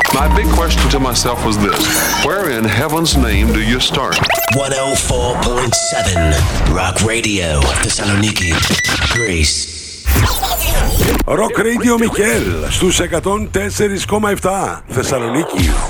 My big question to myself was this: where in heaven's name do you start? 104.7 Rock Radio, Thessaloniki, Greece. Rock Radio Μικέλ στους 104,7 Θεσσαλονίκη.